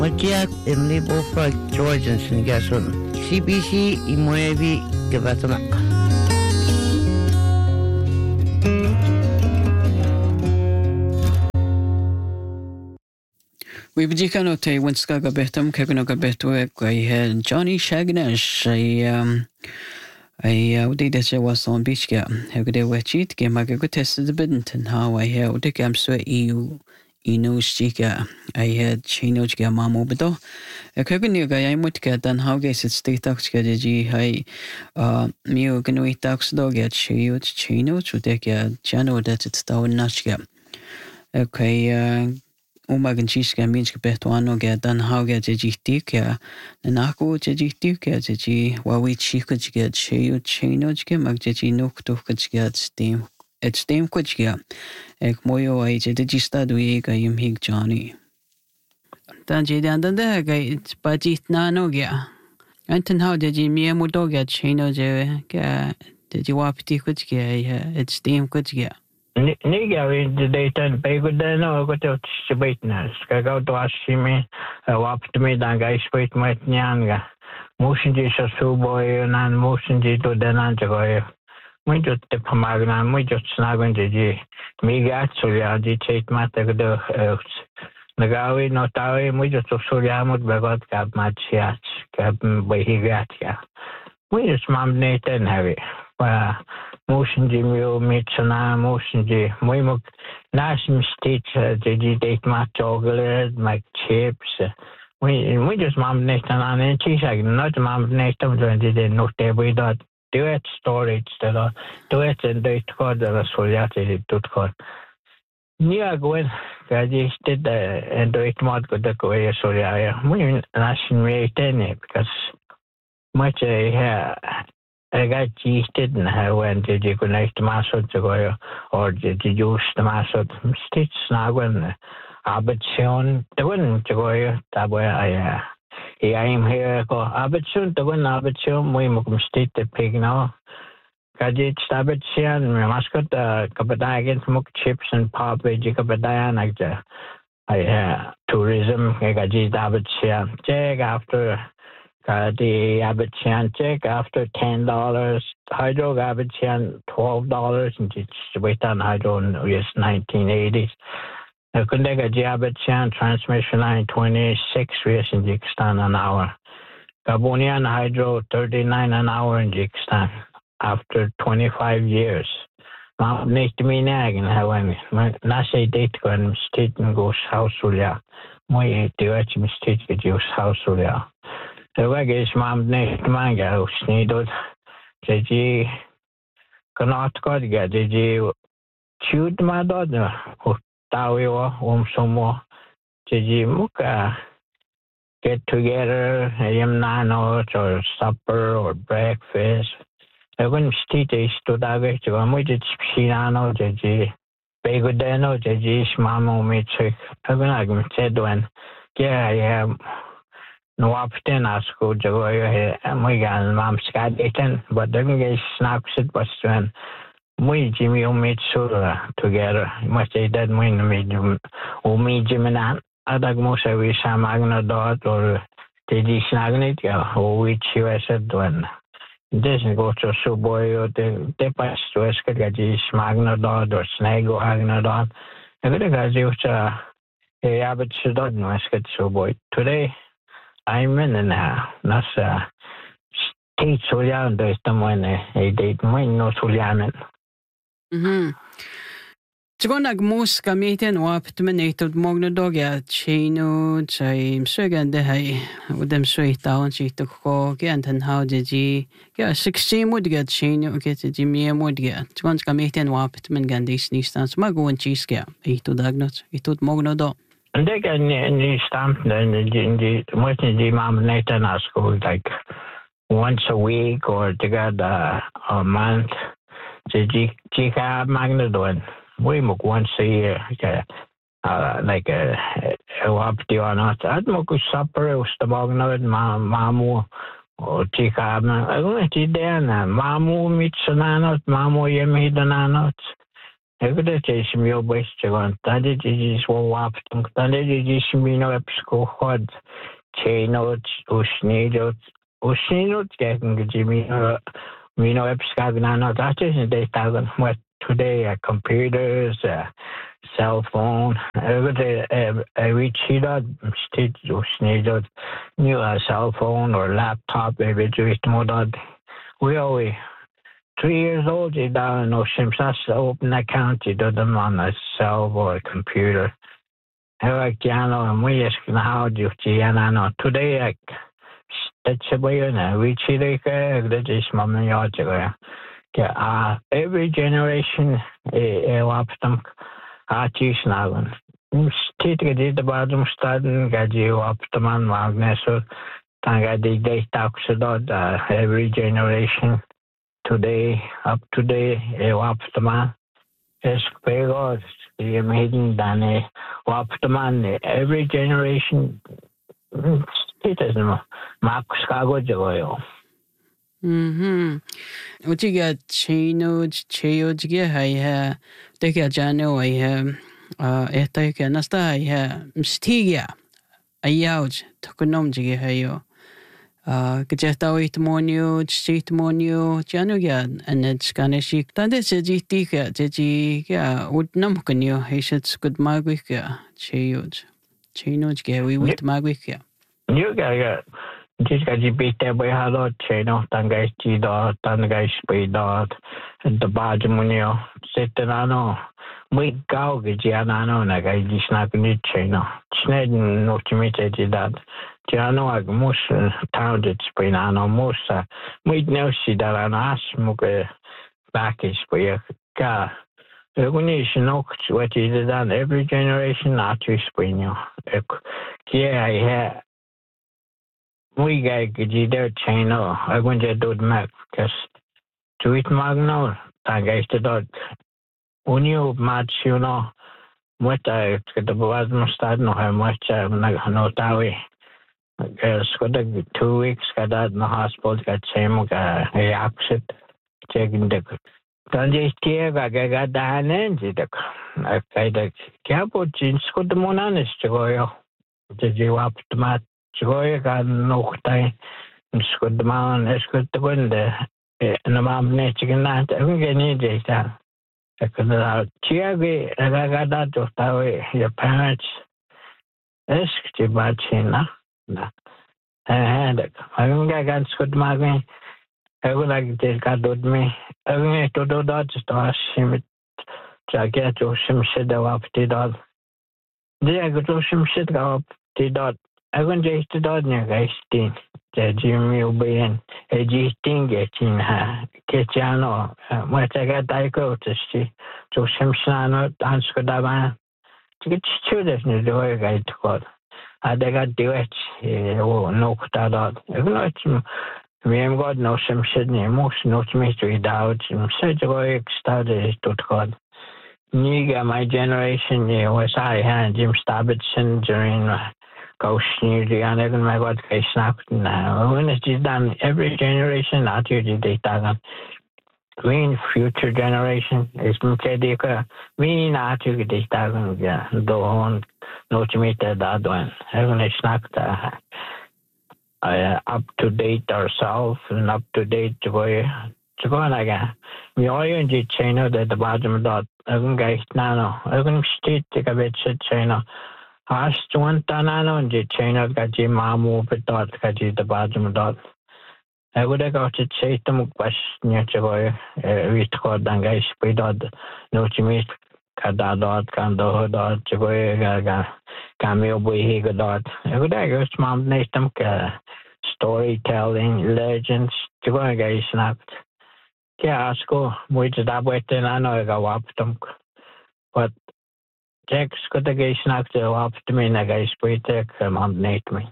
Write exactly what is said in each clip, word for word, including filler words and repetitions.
Makia en Libo Frank Jorgensen Gason. C B C y Muevi Gavatana. We begin to take one skaga betum, Kevinoga betwek. I had Johnny Shagnash. I um, I did that was on beach. Yeah, have good wetchet. Game I could test the Benton. How I held the camp so you. Ino Chica, I had Chino Chica Mammo Bedo. A Kuguniga, I would get done how guess it's the tax G. High uh, Mew Ganui tax dog at Chio Chino to take a channel that it's down Nashka. Okay, uh, Umagan Chiska means Betuano get done how get a G Tika, and Ako Jitika, G, while we chica get Chio Chino Chica, Magji Nook to get steam. It's steam Kuchia. Ek moyo ay jede jista duye kayum hig Johnny. Dan jede andan da kay pajit na no gya. Anten how did you me mo dog at chino je ka did you wapiti kuch gya it's steam kuch gya. Niga we the data pay good no go to sibitna. Ska go to ashimi wapit me dan guys wait my nyanga. Motion ji sa suboy nan motion ji to danan jagoy. Muito tempo magna, muito snagon de miga solia de cheit mata do nagawi notawi muito solia mut bagot kap machia kap behigatia. Muito smamneten heavy. Pa motion de mio mitsana motion de muito nasim stitch de date mat chocolate my chips. We muito smamneten an chisa not smamneten de notable dot do it storage that do it and they called the soliati to call. Near going, Gaji did the and do it mod good the way solia. We nation made any because much a hair I got cheese didn't have when did you connect the master to go or did you use the master stitch snagon arbitration the one to go that way I I am here ko arbitration to one arbitration we mukum state the pig now. Kaji arbitration me mascot kapadai against muk chips and pop veg kapadai like I tourism kaji arbitration check after the arbitration check after ten dollars hydro arbitration twelve dollars and it's wait on hydro in yes nineteen eighties. I could take a Jabberchan transmission line twenty-six years in Jixtan an hour. Gabonian hydro thirty-nine an hour in Jixtan after twenty-five years. Mount Nate and Hawaii. Nasa date when state and goes house Sulia. My direct mistake at use house Sulia. The wag is Mount Nate Manga who sneeded. Did you cannot got get? Did you shoot my daughter? Tawiwa um somo ji muka get together yam nano or supper or breakfast. I wouldn't state to that to a much sinano ji begudeno ji mamo metric. I when said when yeah I have no option as go jago my gal mom scadeten but then get snaps it was when we Jimmy made sure together. Much say that when medium or medium and other most I wish I'm magna dot or the disnagnit or which you said when this go to so boy or the the past to escalate magna dot or snag or agna dot. I got a gazette a habit should not know escalate so boy. Today I'm in and now. That's a state so young there's someone a date mine no so young. Mhm. Tgon agmus kamiten wapt menetod mogno dogya chino chai msögan de hai udem söita on chito ko ganten how did you ja sixteen mod get chino get the me mod get tgon kamiten wapt men gandis nistans magon chiska ito dagnot ito mogno do and they can ni stamp then the what the mom natan school like once a week or together a month. Ji Jika Magna doing we muk once a year, uh, like a wapti or not. I'd moku supper, was the Magna, Mamu, or Jika. I went to Dana, Mamu meets an anot, Mamu Yemi Dananot. Эгдэ чэшим ё бэсчэгон тадэ жижис ваптам тадэ жижис мино эпско ход чэйнот ушнидот ушнидот гэгэн гжимино мино эпскагнано тачэс дэйтаган what today uh, computers uh, cell phone эгдэ эвичидот стит ушнидот new uh, cell phone or laptop эвичит модад we always Three years old, you don't know Simpsons open account, you do them on a cell or a computer. I know, and we ask how do you know today, like, that's a way in a which that is mommy yard. Uh, every generation, a wapstum, artis now. State get the bottom starting, got you up the man, Magnus, Tanga they talk about every generation. Today, up today, e waptama es pegos the amazing dane waptaman every generation it is no max kago joyo. Mhm. Utiga chino cheo jige hai ha teka jano ai ha eta ke nasta hai ha mstigia ayauj tokonom jige hayo. Uh, Gajetawi Tomonio, Chitomonio, Januga, and it's Ganeshik. That is a Jitika, Jiji, would Namkanio, he said, good Magwika, Chayoj, Chinoj, Gawi with Magwika. You got this guy beat that way, hello, Chino, Tangay Chido, Tangay Speed dot, and the Bajamunio, Setanano, we go, Gianano, and I got this not need Chino. Sned no to meet that. Tiano ag mus taunted spinano musa. We know she that an asmuke back is for your car. Ugunish no what is done every generation not to spino. Yeah, I have. We got Gider Chino. I went to do Mac because to it magno. Tagay to dog. Unio match, you know. What I could have was mustard no how much I'm not no tawi. Skoda two weeks kada na hospital ka chemo ka accident checking the tanje kia ga ga dane jidak kai da kya po chin skoda monanes choyo je je waptma choyo ka no tai skoda man skoda gonde na mamne chigna ta ngeni je ta kada chia ge ga ga da to tawe your parents esk je bachina and I don't get against good magazine. I would like to get with me. I mean, to do that, just ask him to get to some shit up to that. They go to some shit up to that. I went to the dog near guys, Dean. The Jimmy will be in a G thing getting her. Kitchano, what I got, I go to see to some son, dance with that man. To get children, the way I to God. I got do it, no, that out. We have got no some Sydney, most not me to eat out, such a way started to God. Niga, my generation, was I had Jim Stabbitson during Ghost New Zealand, and my God, I snapped now. When it is done, every generation, not you did it. We future generation is Mukadika. We not you get it. Don't. No to meet that one. Having a snack uh, up to date ourselves and up to date to go to go on again. We all in the channel that the bottom dot. I can guys nano. I can state take a bit shit channel. Asked one tanano in the channel got your mom over dot got you the bottom dot. I would have got to say to Mukbash near to go. We called and guys pay dot. No to meet. Kada dot kando dot choy ga cameo boy dot every goes mom nestam ka storytelling legends choy ga snapped kya asko which da boite na no ga waptum but text ko the ga snapped wapt me na ga spoite mom net me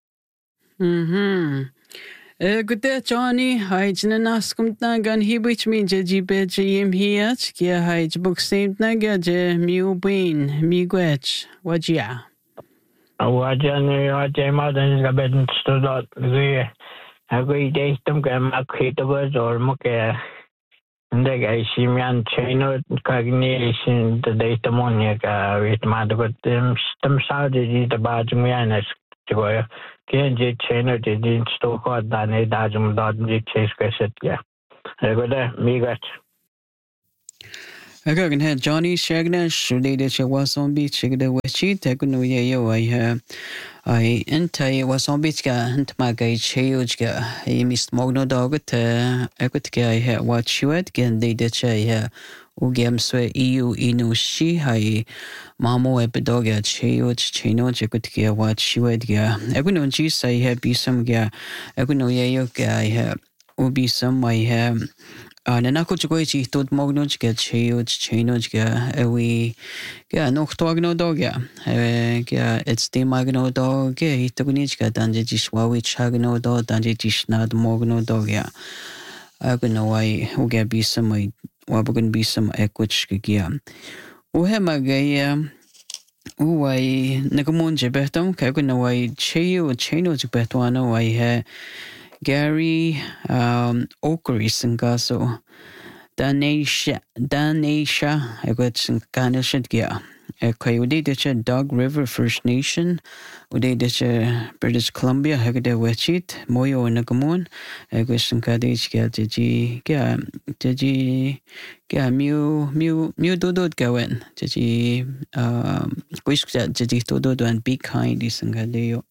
Mhm. Good day, Johnny. Hi, Jinaskum Nagan. He which means Jeji Bedjim Hiat, Kia Hide book same Naga, Mew Bain, Miguech, Wajia. Wajan, your mother is a bed stood out. A great day, some can make create words or mock Hindi guys, imian chino kagni sin the data monya ka wit madagot stem saudi di the bajum yanas tigoya kian je chino je din sto ko dane dajum dad je chase kaset ya regoda migat Aga kan ha Johnny Shagnash de de che wason beach de wechi te kunu ye yo ai ha ai entai wason beach ka ent ma ga cheuj ga ai mis mogno dog te ekut ke ai ha wat chuet gen de de che ha u gem swe eu inu shi hai mamo e bedog ya cheuj chino che kut ke wat chuet ga ekunu ji sai ha bisam ga ekunu ye yo ga ai ha u bisam ai ha na nako chukoi chi tot mogno chika cheo chino chika ewi kya nok togno dogya kya it's the magno dog ke hitogni chika danje jishwawi chagno do danje jishnad mogno dogya agno wai uga bisam ai wabugun bisam ekwich kya uhe magaya uwai nakamon jebehtam kagno wai cheo chino jibetwana wai he Gary um, Okery Singaso Danesha Danesha I got some kind of shit yeah. Okay, we did the Dog River First Nation. We did the British Columbia. I got the wetchit Moyo and Nagamon. I got some kadich get the G yeah the G yeah mu mu mu dodo going the G um wish that the G dodo and be kind is and kadeo.